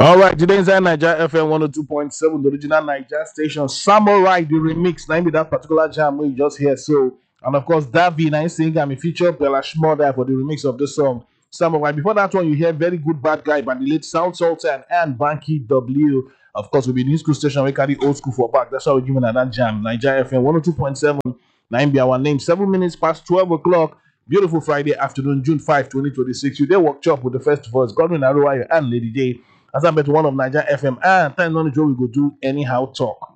All right, today inside Niger FM 102.7, the original Niger station. Samurai, the remix. Name me that particular jam we just hear. So, and of course, Davi, I sing I'm a feature Bella Shmoda for the remix of the song Samurai. Before that one, you hear Very Good Bad Guy by the late Sound Sultan and Banky W. Of course, we'll be the new school station. We carry old school for back. That's why we're giving that jam. Niger FM 102.7. Nine be our name. 7 minutes past 12 o'clock. Beautiful Friday afternoon, June 5, 2026. You did workshop with the first voice, Godwin Aruayo and Lady J. As I bet one of Niger FM and time on the show we go do anyhow talk.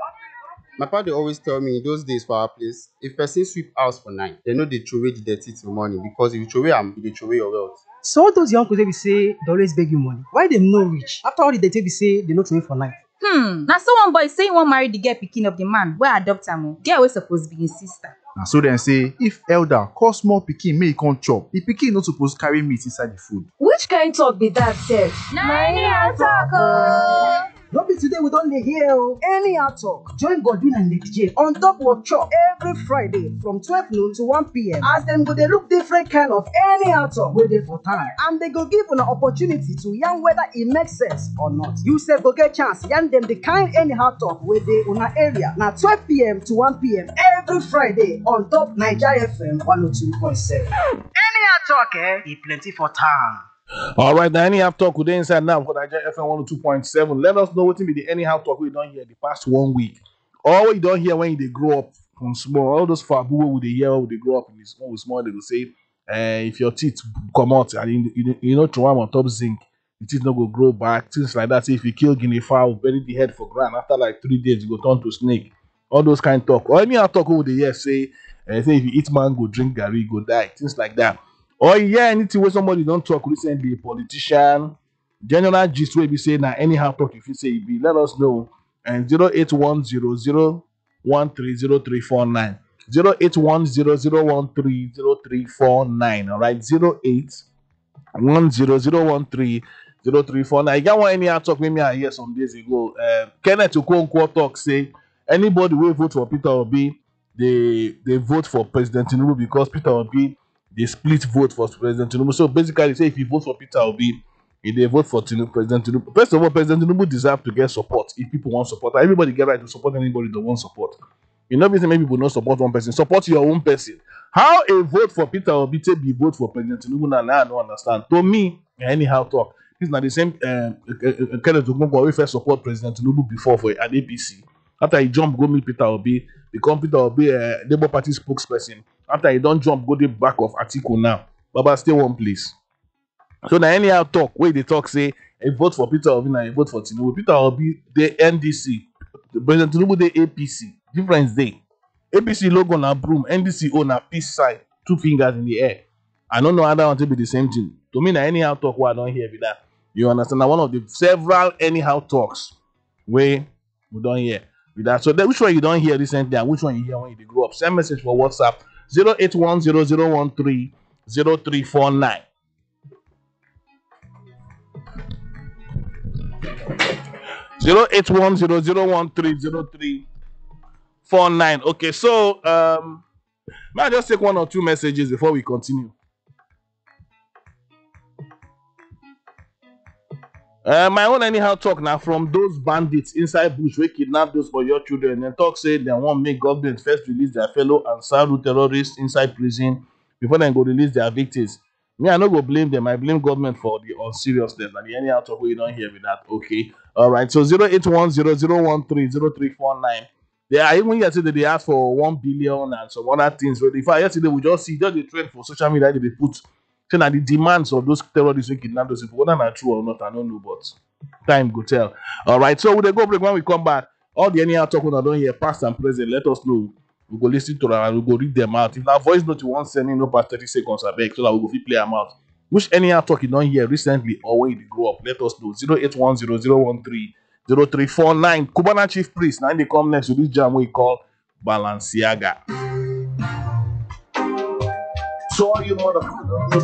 My father dey always tell me in those days for our place, if person sweep house for night, they know they throw away the dirty till morning because if you throw away am, you dey throw away your wealth. So all those young people be say they always beg you money. Why them no rich? After all the dirty be say they no trade for life. Na so one boy say he wan marry the girl pikin of the man wey adopt am o. Girl wey suppose be him sister. Na so dem say if elder call small pikin make e come chop, the pikin no suppose carry meat inside the food. Which kind talk be that sef? Na anyhow talk o. No be today we don dey hear o. Anyhow talk. Join Godwin and Lady J on top workshop every Friday from 12 noon to 1 p.m. as dem go dey look different kind of anyhow talk wey dey for town. And they go give una opportunity to yarn whether e make sense or not. You sef go get chance yarn dem the kind anyhow talk wey dey una area. Na 12 p.m. to 1 p.m. every Friday on top Niger FM 102.7. Anyhow talk e plenty for town. All right, now anyhow talk we dey inside now for Niger FM 102.7. Let us know what be the anyhow talk we don't hear the past 1 week. Or what you don't hear when they grow up from small. All those fabu wey they hear when they grow up in this small, they will say, if your teeth come out and you know throw am on top zinc, the teeth not go grow back, things like that. Say if you kill guinea fowl, bury the head for ground, after like 3 days, you go turn to snake. All those kind of talk. Or anyhow talk over the year say if you eat mango, drink garri, go die, things like that. Or yeah, anything where somebody don't talk recently, a politician, general gist where we say now anyhow talk if you say it be, let us know. And 08100130349. 08100130349. All right, 08100130349. I got one anyhow talk with me I hear some days ago. Kenneth Okonkwo talk say anybody will vote for Peter Obi, they vote for President Tinubu because Peter Obi they split vote for President Tinubu. So basically, say if you vote for Peter Obi, if they vote for President Tinubu, first of all, President Tinubu deserves to get support if people want support. Everybody get right to support anybody that wants support. You know, maybe people don't support one person, support your own person. How a vote for Peter Obi to be vote for President Tinubu? Now I don't understand. To me, anyhow talk. It's not the same. Kenneth Okonkwo we first support President Tinubu before for an APC. After he jump, go meet Peter Obi, become Peter Obi, Labour Party spokesperson. After he don't jump, go the back of Atiku now. Baba stay one place. So now anyhow talk, where they talk say, a vote for Peter Obi and a vote for Tinubu. Peter Obi, the NDC. President Tinubu, the APC. Difference day. APC logo na broom, NDC own a peace sign, 2 fingers in the air. I don't know other one to be the same thing. To me, now anyhow talk, what I don't hear with that. You understand? Now one of the several anyhow talks where we don't hear with that. So then which one you don't hear recently and which one you hear when you grow up? Send message for WhatsApp 08100130349. 08100130349. Okay, so may I just take 1 or 2 messages before we continue? My own anyhow talk now from those bandits inside bush wey kidnap those for your children and talk say they want make government first release their fellow Ansarud terrorists inside prison before they go release their victims. Me, I no go blame them. I blame government for the unseriousness and the anyhow talk we don't hear with that. Okay, all right. So 08100130349. They are even yesterday they asked for 1 billion and some other things. But if yesterday we just see just the trend for social media they put. So now the demands of those terrorists who kidnap those people, whether they're true or not, I don't know, but time go tell. All right, so we go break when we come back. All the anyhow talk when I don't hear past and present, let us know. We go listen to them and we go read them out. If that voice note you want sending no past 30 seconds, I beg, so that we go play them out. Which anyhow talk you don't hear recently or when you grow up, let us know. 08100130349. Cubana Chief Priest, now they come next to this jam we call Balenciaga. So all you motherfuckers.